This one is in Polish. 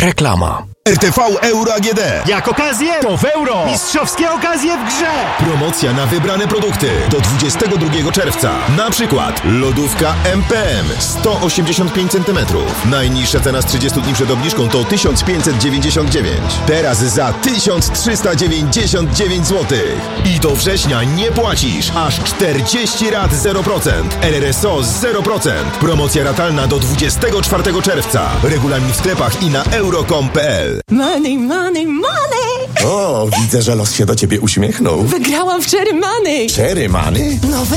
Reklama. RTV Euro AGD. Jak okazję, to w euro. Mistrzowskie okazje w grze. Promocja na wybrane produkty do 22 czerwca. Na przykład lodówka MPM 185 cm. Najniższa cena z 30 dni przed obniżką to 1599. Teraz za 1399 zł. I do września nie płacisz. Aż 40 rat 0%. RRSO 0%. Promocja ratalna do 24 czerwca. Regulamin w sklepach i na euro.com.pl. Money, money, money! O, widzę, że los się do ciebie uśmiechnął. Wygrałam w Cherry Money! Cherry Money? Nowe